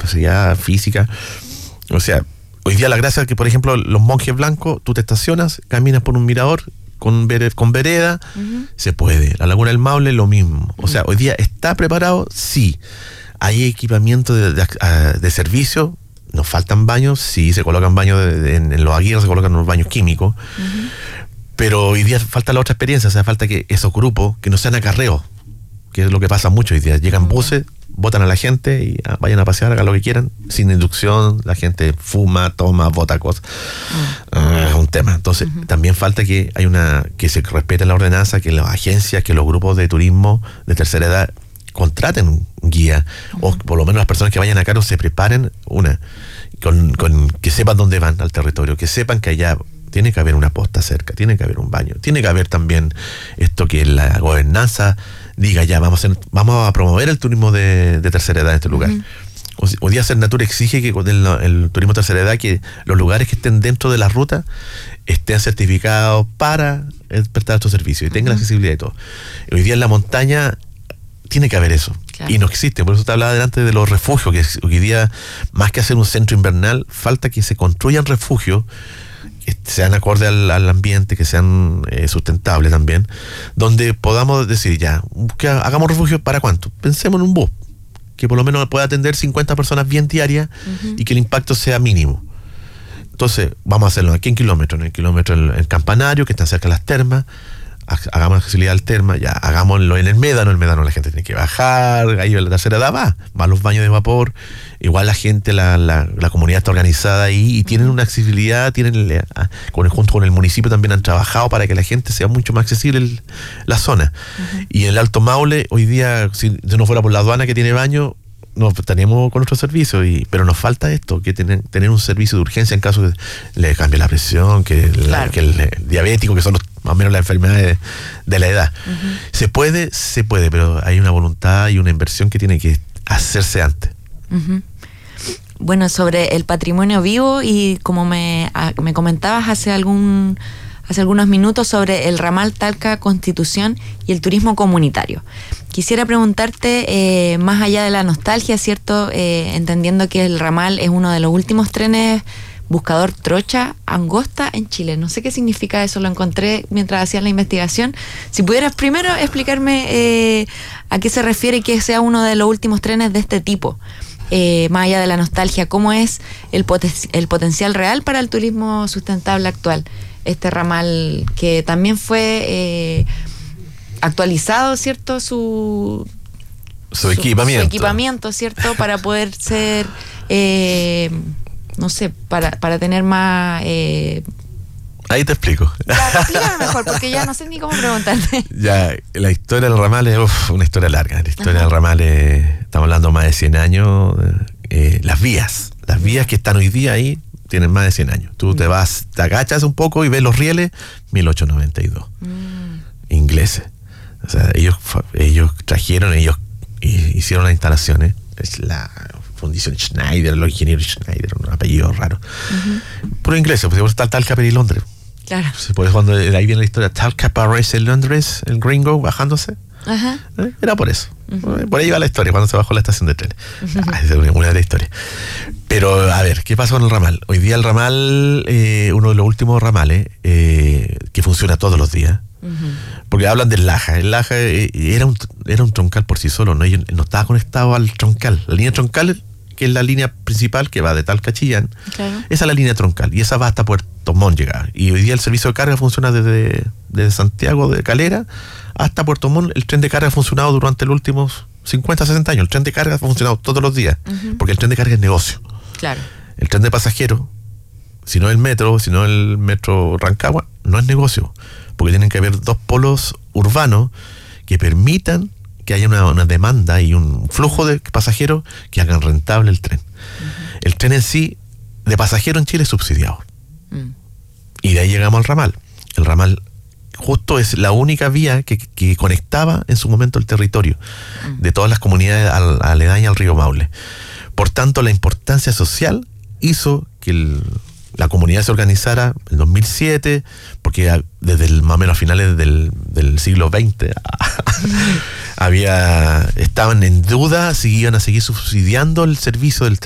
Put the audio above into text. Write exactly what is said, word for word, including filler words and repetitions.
capacidad física. O sea, hoy día la gracia es que, por ejemplo, los Monjes Blancos, tú te estacionas, caminas por un mirador con, ver, con vereda, uh-huh. se puede. La Laguna del Maule, lo mismo. O sea, hoy día está preparado, sí. Hay equipamiento de, de, de servicio, nos faltan baños, sí, se colocan baños de, de, en, en los Aguirre, se colocan unos baños químicos, uh-huh. pero hoy día falta la otra experiencia, o sea, falta que esos grupos, que no sean acarreos, que es lo que pasa mucho hoy día. Llegan uh-huh. buses, botan a la gente y ah, vayan a pasear, hagan lo que quieran, sin inducción, la gente fuma, toma, bota cosas. Uh-huh. Uh, es un tema. Entonces, uh-huh. también falta que hay una que se respete la ordenanza, que las agencias, que los grupos de turismo de tercera edad contraten un guía, uh-huh. o por lo menos las personas que vayan a cargo se preparen una, con, con que sepan dónde van al territorio, que sepan que allá tiene que haber una posta cerca, tiene que haber un baño, tiene que haber también esto que la gobernanza diga ya, vamos a, vamos a promover el turismo de, de tercera edad en este lugar. Uh-huh. Hoy día Cernatur exige que con el, el turismo de tercera edad, que los lugares que estén dentro de la ruta estén certificados para prestar estos servicios y tengan uh-huh. la accesibilidad y todo. Hoy día en la montaña tiene que haber eso. Claro. Y no existe. Por eso te hablaba delante de los refugios, que hoy día, más que hacer un centro invernal, falta que se construyan refugios que sean acorde al, al ambiente, que sean eh, sustentables también, donde podamos decir ya, que hagamos refugios para cuánto. Pensemos en un bus, que por lo menos pueda atender cincuenta personas bien diarias uh-huh. y que el impacto sea mínimo. Entonces, vamos a hacerlo aquí en kilómetros, en el kilómetro en el Campanario, que está cerca de las termas, hagamos la accesibilidad al terma, ya hagámoslo en el Médano, el Médano la gente tiene que bajar, ahí la tercera edad va, van los baños de vapor, igual la gente, la, la, la comunidad está organizada ahí y tienen una accesibilidad, tienen con, junto con el municipio también han trabajado para que la gente sea mucho más accesible el, la zona. Uh-huh. Y en el Alto Maule, hoy día, si no fuera por la aduana que tiene baño, nos tenemos con nuestro servicio, y, pero nos falta esto, que tener, tener un servicio de urgencia en caso de le cambie la presión, que, claro. la, que el, el diabético, que son los, más o menos las enfermedades de, de la edad. Uh-huh. Se puede, se puede, pero hay una voluntad y una inversión que tiene que hacerse antes. Uh-huh. Bueno, sobre el patrimonio vivo, y como me, a, me comentabas hace algún hace algunos minutos sobre el ramal Talca Constitución y el turismo comunitario. Quisiera preguntarte, eh, más allá de la nostalgia, ¿cierto? Eh, entendiendo que el ramal es uno de los últimos trenes buscador trocha angosta en Chile. No sé qué significa eso, lo encontré mientras hacía la investigación. Si pudieras primero explicarme eh, a qué se refiere que sea uno de los últimos trenes de este tipo. Eh, más allá de la nostalgia, ¿cómo es el, poten- el potencial real para el turismo sustentable actual? Este ramal que también fue eh, actualizado, ¿cierto? Su, su, su equipamiento. Su equipamiento, ¿cierto? Para poder ser, eh, no sé, para, para tener más... Eh, Ahí te explico. Ya, explícame mejor, porque ya no sé ni cómo preguntarte. Ya, la historia del ramal es uf, una historia larga. La historia Ajá. del ramal es, estamos hablando más de cien años. Eh, las vías, las vías que están hoy día ahí tienen más de cien años. Tú te vas, te agachas un poco y ves los rieles, mil ochocientos noventa y dos. Mm. Ingleses. O sea, ellos, ellos trajeron, ellos hicieron las instalaciones. Es la Fundición Schneider, los ingenieros Schneider, un apellido raro. Uh-huh. Puro ingleses, pues está Talca, París, Londres. Claro. Por eso cuando de ahí viene la historia, Talca, París, Londres, el gringo bajándose. Ajá. ¿Eh? Era por eso. Uh-huh. Por ahí va la historia, cuando se bajó la estación de tren. Uh-huh. Ah, esa es una de las historias. Pero, a ver, ¿qué pasa con el ramal? Hoy día el ramal, eh, uno de los últimos ramales, eh, que funciona todos los días. Uh-huh. Porque hablan del Laja. El Laja eh, era, un, era un troncal por sí solo, ¿no? Y no estaba conectado al troncal. La línea troncal, que es la línea principal que va de Talca a Chillán, claro. Esa es la línea troncal, y esa va hasta Puerto Montt llegar. Y hoy día el servicio de carga funciona desde, desde Santiago de Calera hasta Puerto Montt. El tren de carga ha funcionado durante los últimos cincuenta, sesenta años. El tren de carga ha funcionado todos los días, uh-huh. porque el tren de carga es negocio. Claro. El tren de pasajeros, si no el metro, si no el metro Rancagua, no es negocio, porque tienen que haber dos polos urbanos que permitan que haya una, una demanda y un flujo de pasajeros que hagan rentable el tren. Uh-huh. El tren en sí, de pasajero en Chile, es subsidiado. Uh-huh. Y de ahí llegamos al ramal. El ramal justo es la única vía que, que conectaba en su momento el territorio uh-huh. de todas las comunidades al, aledañas al río Maule. Por tanto, la importancia social hizo que el, la comunidad se organizara en dos mil siete, porque desde el, más o menos a finales del, del siglo veinte había, estaban en duda si iban a seguir subsidiando el servicio del